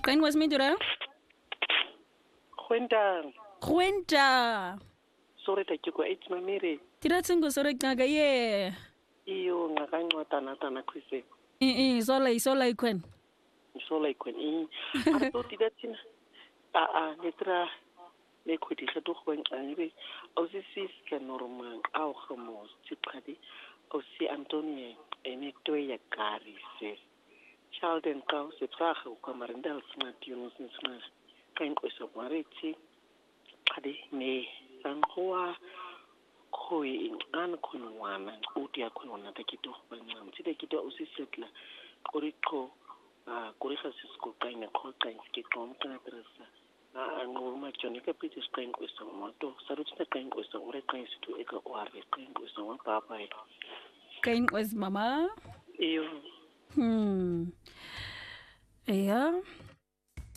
Quen was Midura? Kwenta. Sorry Tatyuko, it's Mamiri. Tiratsungo sorry naga ye. Iyo ngakancwadana khwise. Sola ikwen. Sola ikwen. Arto tidatina. Netra nekhudisha to khwenqani awusisisika normal aw khamos tiqhadi awusi Antonie enekto yagarise. Child and cow sepsaga ukwamarindal sinati yonosinsinga. Kainqwesa kwareti qhadi ne sanqwa khoi an khonwana uti yakhona takito bancam tidekito usisetla qoriqo qoriga sisko qaine qoqain sikqom qanatresa ngoma joni kapiti siqenqwesa moto sarutina qenqwesa ureqaisi to eka wari qenqwesa wa papa Qenqwes mama iyo yeah.